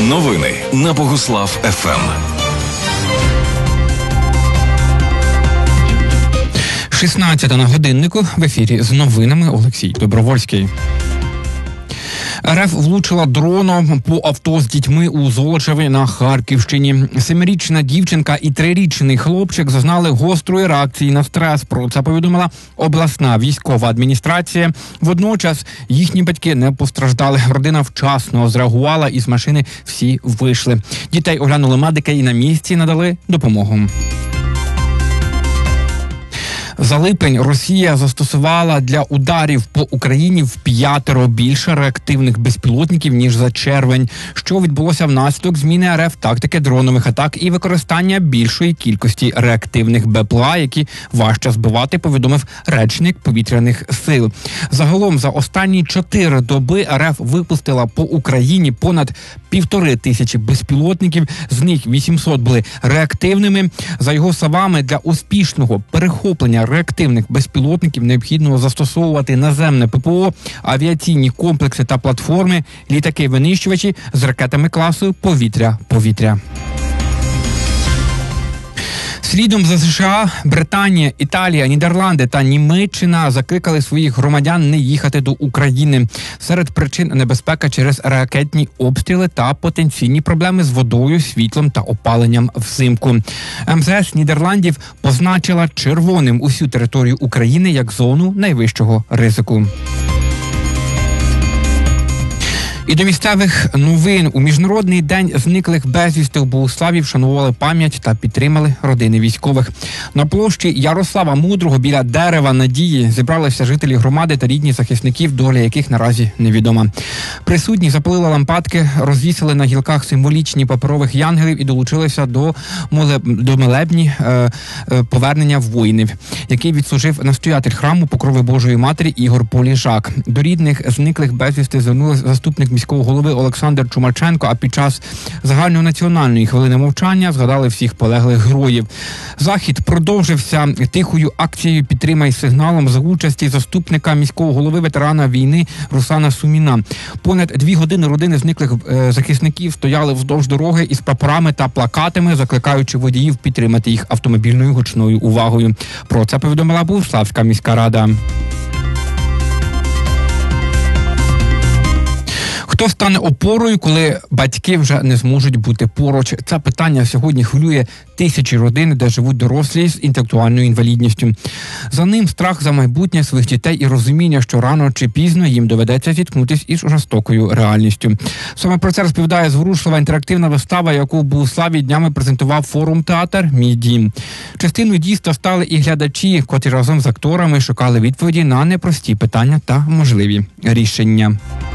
Новини на Богуслав ФМ. 16 на годиннику. В ефірі з новинами Олексій Добровольський. РФ влучила дроном по авто з дітьми у Золочеві на Харківщині. 7-річна дівчинка і 3-річний хлопчик зазнали гострої реакції на стрес. Про це повідомила обласна військова адміністрація. Водночас їхні батьки не постраждали. Родина вчасно зреагувала і з машини всі вийшли. Дітей оглянули медики і на місці надали допомогу. За липень Росія застосувала для ударів по Україні в 5 більше реактивних безпілотників, ніж за червень, що відбулося внаслідок зміни РФ тактики дронових атак і використання більшої кількості реактивних БПЛА, які важче збивати, повідомив речник повітряних сил. Загалом за останні 4 доби РФ випустила по Україні понад 1500 безпілотників, з них 800 були реактивними. За його словами, для успішного перехоплення реактивних безпілотників необхідно застосовувати наземне ППО, авіаційні комплекси та платформи, літаки-винищувачі з ракетами класу повітря-повітря. Слідом за США, Британія, Італія, Нідерланди та Німеччина закликали своїх громадян не їхати до України. Серед причин небезпека через ракетні обстріли та потенційні проблеми з водою, світлом та опаленням взимку. МЗС Нідерландів позначила червоним усю територію України як зону найвищого ризику. І до місцевих новин. У Міжнародний день зниклих безвісти в Богуславі вшанували пам'ять та підтримали родини військових. На площі Ярослава Мудрого біля дерева Надії зібралися жителі громади та рідні захисників, доля яких наразі невідома. Присутні запалили лампадки, розвісили на гілках символічні паперових янголів і долучилися до молебні повернення воїнів, який відслужив настоятель храму Покрови Божої Матері Ігор Поліжак. До рідних зниклих безвісти звернулися заступник міського голови Олександр Чумаченко, а під час загальнонаціональної хвилини мовчання згадали всіх полеглих героїв. Захід продовжився тихою акцією «Підтримай сигналом» за участі заступника міського голови ветерана війни Руслана Суміна. Понад 2 години родини зниклих захисників стояли вздовж дороги із прапорами та плакатами, закликаючи водіїв підтримати їх автомобільною гучною увагою. Про це повідомила Богуславська міська рада. Хто стане опорою, коли батьки вже не зможуть бути поруч? Це питання сьогодні хвилює тисячі родин, де живуть дорослі з інтелектуальною інвалідністю. За ним страх за майбутнє своїх дітей і розуміння, що рано чи пізно їм доведеться зіткнутися із жорстокою реальністю. Саме про це розповідає зворушлива інтерактивна вистава, яку в Богуславі днями презентував форум-театр «Мій дім». Частиною дійства стали і глядачі, котрі разом з акторами шукали відповіді на непрості питання та можливі рішення.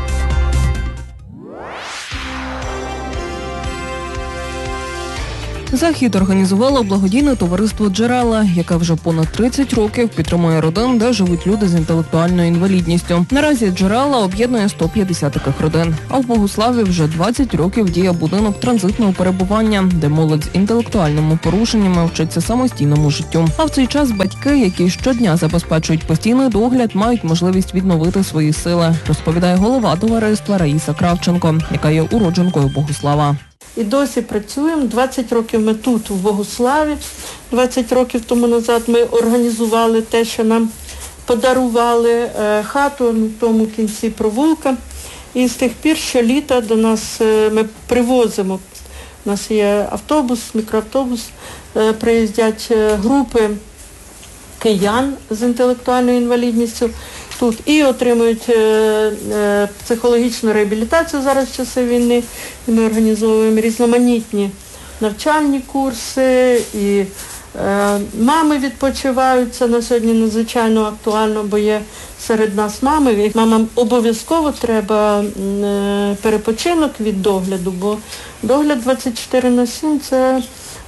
Захід організувало благодійне товариство «Джерела», яке вже понад 30 років підтримує родин, де живуть люди з інтелектуальною інвалідністю. Наразі «Джерела» об'єднує 150 таких родин. А в Богуславі вже 20 років діє будинок транзитного перебування, де молодь з інтелектуальними порушеннями вчиться самостійному життю. А в цей час батьки, які щодня забезпечують постійний догляд, мають можливість відновити свої сили, розповідає голова товариства Раїса Кравченко, яка є уродженкою Богуслава. І досі працюємо. 20 років ми тут, в Богуславі. 20 років тому назад ми організували те, що нам подарували хату в тому кінці провулка. І з тих пір щоліта до нас ми привозимо. У нас є автобус, мікроавтобус, приїздять групи киян з інтелектуальною інвалідністю тут і отримують психологічну реабілітацію зараз в часи війни. І ми організовуємо різноманітні навчальні курси, і мами відпочивають. Це на сьогодні надзвичайно актуально, бо є серед нас мами. І мамам обов'язково треба перепочинок від догляду, бо догляд 24/7 – це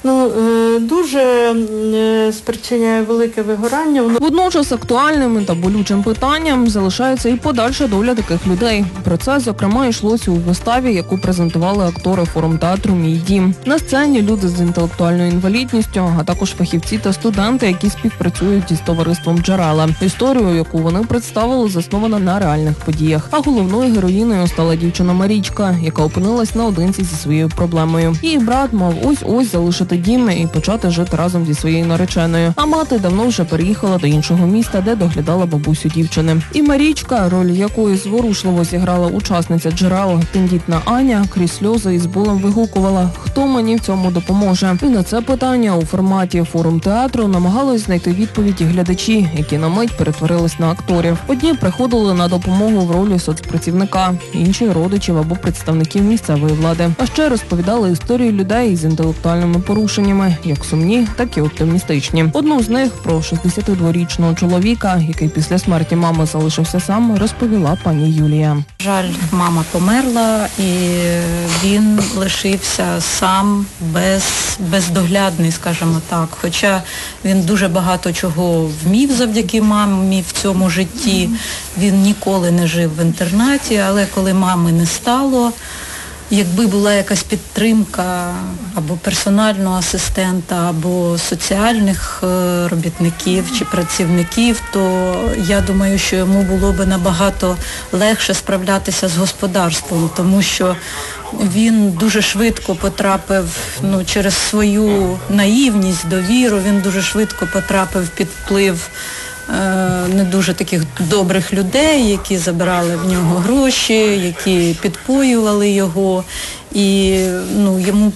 дуже спричиняє велике вигорання. Водночас актуальним та болючим питанням залишається і подальша доля таких людей. Про це, зокрема, йшлося у виставі, яку презентували актори Форум театру «Мій дім». На сцені люди з інтелектуальною інвалідністю, а також фахівці та студенти, які співпрацюють із товариством «Джерела». Історію, яку вони представили, заснована на реальних подіях. А головною героїною стала дівчина Марічка, яка опинилась наодинці зі своєю проблемою. Її брат мав ось-ось залишити дім і почати жити разом зі своєю нареченою. А мати давно вже переїхала до іншого міста, де доглядала бабусю дівчини. І Марічка, роль якої зворушливо зіграла учасниця «Джерел», тендітна Аня, крізь сльози і з болем вигукувала: «Хто мені в цьому допоможе?» І на це питання у форматі Форум театру намагалися знайти відповіді глядачі, які на мить перетворились на акторів. Одні приходили на допомогу в ролі соцпрацівника, інші – родичів або представників місцевої влади. А ще розповідали історії людей з інтелектуальними порушеннями, як сумні, так і оптимістичні. Одну з них про 62-річного чоловіка, який після смерті мами залишився сам, розповіла пані Юлія. Жаль, мама померла, і він лишився сам, бездоглядний, скажімо так. Хоча він дуже багато чого вмів завдяки мамі в цьому житті. Він ніколи не жив в інтернаті, але коли мами не стало, якби була якась підтримка або персонального асистента, або соціальних робітників чи працівників, то я думаю, що йому було б набагато легше справлятися з господарством, тому що він дуже швидко потрапив, через свою наївність, довіру, він дуже швидко потрапив під вплив не дуже таких добрих людей, які забирали в нього гроші, які підпоювали його, і йому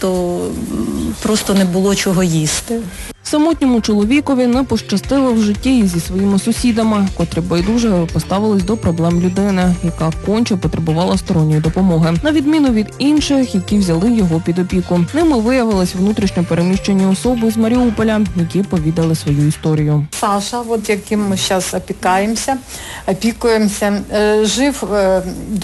просто не було чого їсти. Самотньому чоловікові не пощастило в житті зі своїми сусідами, котрі байдуже поставились до проблем людини, яка конче потребувала сторонньої допомоги. На відміну від інших, які взяли його під опіку. Ними виявились внутрішньо переміщені особи з Маріуполя, які повідали свою історію. Саша, яким ми зараз опікуємося, жив до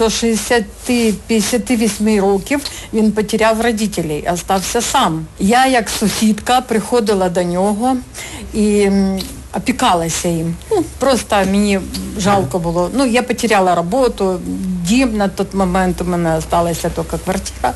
60-58 років, він потеряв батьків, залишився сам. Я, як сусідка, приходила до нього і опікалася їм. Просто мені жалко було. Я потеряла роботу, дім на той момент, у мене залишилася тільки квартира.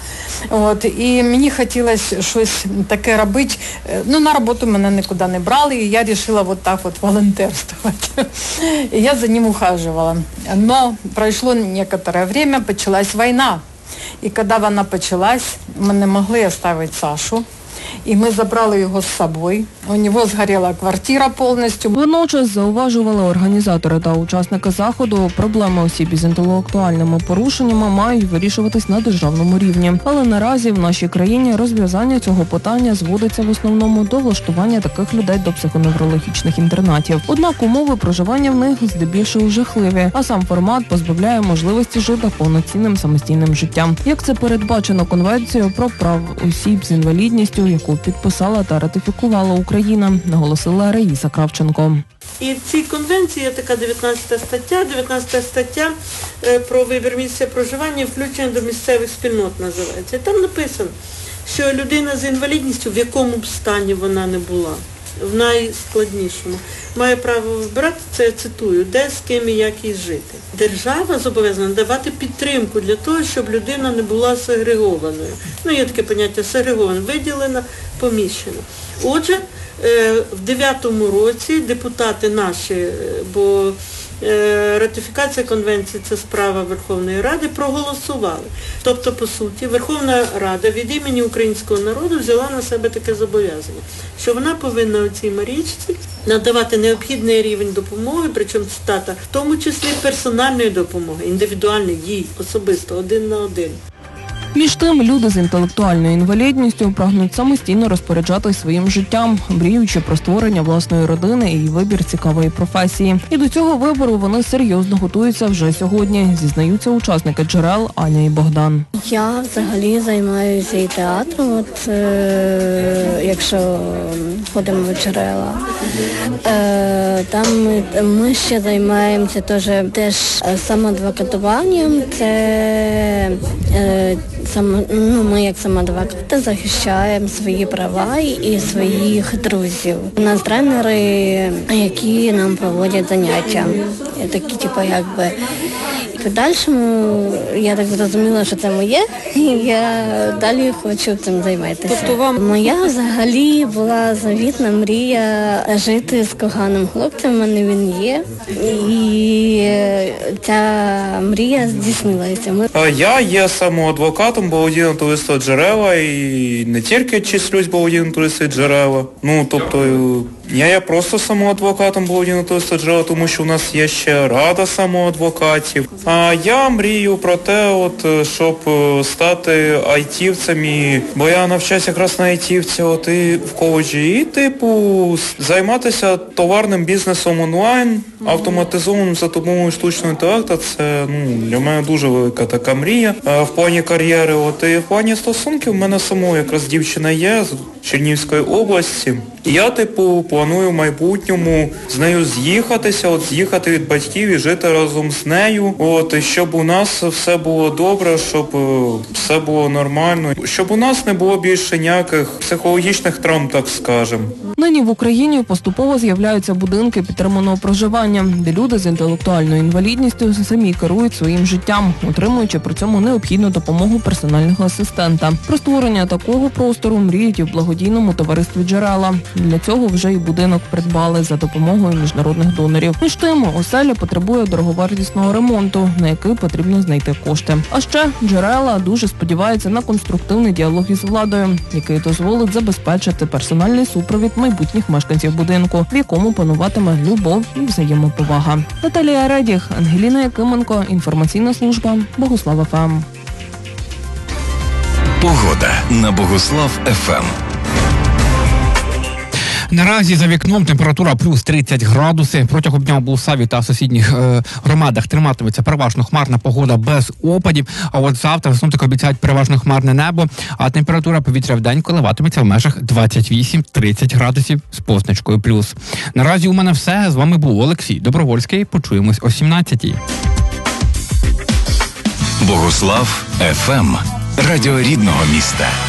І мені хотілося щось таке робити. На роботу мене нікуди не брали, і я вирішила так волонтерствувати. І я за ним ухаживала. Но пройшло некоторое время, почалась війна. І коли вона почалась, ми не могли залишити Сашу. І ми забрали його з собою. У нього згоріла квартира повністю. Водночас зауважували організатори та учасники заходу, проблеми осіб із інтелектуальними порушеннями мають вирішуватись на державному рівні. Але наразі в нашій країні розв'язання цього питання зводиться в основному до влаштування таких людей до психоневрологічних інтернатів. Однак умови проживання в них здебільшого жахливі, а сам формат позбавляє можливості жити повноцінним самостійним життям. Як це передбачено Конвенцією про прав осіб з інвалідністю, яку підписала та ратифікувала Україна, наголосила Раїса Кравченко. І в цій конвенції є така 19 стаття. 19 стаття про вибір місця проживання і включення до місцевих спільнот називається. І там написано, що людина з інвалідністю, в якому б стані вона не була, в найскладнішому, має право вибирати, це я цитую, де, з ким і як їй жити. Держава зобов'язана давати підтримку для того, щоб людина не була сегрегованою. Є таке поняття сегрегована, виділена, поміщена. Отже, в 2009 році депутати наші, бо ратифікація конвенції – це справа Верховної Ради, проголосували. Тобто, по суті, Верховна Рада від імені українського народу взяла на себе таке зобов'язання, що вона повинна цій Марічці надавати необхідний рівень допомоги, причому цитата, в тому числі персональної допомоги, індивідуальної, їй, особисто, один на один. Між тим, люди з інтелектуальною інвалідністю прагнуть самостійно розпоряджатись своїм життям, мріючи про створення власної родини і вибір цікавої професії. І до цього вибору вони серйозно готуються вже сьогодні, зізнаються учасники «Джерел» Аня і Богдан. Я взагалі займаюся і театром, якщо ходимо в «Джерела». Там ми ще займаємося теж самоадвокатуванням, це ми як самоадвокати захищаємо свої права і своїх друзів. У нас тренери, які нам проводять заняття. Такі, якби. В подальшому я так зрозуміла, що це моє, і я далі хочу цим займатися. Тобто Моя взагалі була завітна мрія жити з коханим хлопцем, в мене він є, і ця мрія здійснилася. Я є самоадвокатом благодійного товариства «Джерела» і не тільки числюсь благодійного товариства «Джерела». Я є просто самоадвокатом благодійного товариства «Джерела», тому що у нас є ще рада самоадвокатів. А я мрію про те, щоб стати айтівцем, бо я навчаюся якраз на айтівці і в коледжі, і займатися товарним бізнесом онлайн, автоматизованим за допомогою штучного інтелекту. Це для мене дуже велика така мрія в плані кар'єри. І в плані стосунків в мене самого якраз дівчина є з Чернігівської області. І я, планую в майбутньому з нею з'їхати від батьків і жити разом з нею. І щоб у нас все було добре, щоб все було нормально, щоб у нас не було більше ніяких психологічних травм, так скажемо. Нині в Україні поступово з'являються будинки підтриманого проживання, де люди з інтелектуальною інвалідністю самі керують своїм життям, отримуючи при цьому необхідну допомогу персонального асистента. Про створення такого простору мріють і в благодійному товаристві «Джерела». Для цього вже і будинок придбали за допомогою міжнародних донорів. Між тим, оселя потребує дороговартісного ремонту, на який потрібно знайти кошти. А ще «Джерела» дуже сподівається на конструктивний діалог із владою, який дозволить забезпечити персональний супровід майбутніх мешканців будинку, в якому пануватиме любов і взаємоповага. Наталія Редіх, Ангеліна Якименко, інформаційна служба Богуслав ФМ. Погода на Богуслав ФМ. Наразі за вікном температура плюс 30 градусів. Протягом дня в Богуславі та сусідніх громадах триматиметься переважно хмарна погода без опадів. А от завтра синоптики обіцяють переважно хмарне небо, а температура повітря в день коливатиметься в межах 28-30 градусів з позначкою плюс. Наразі у мене все. З вами був Олексій Добровольський. Почуємось о 17-й. Богуслав ФМ. Радіо рідного міста.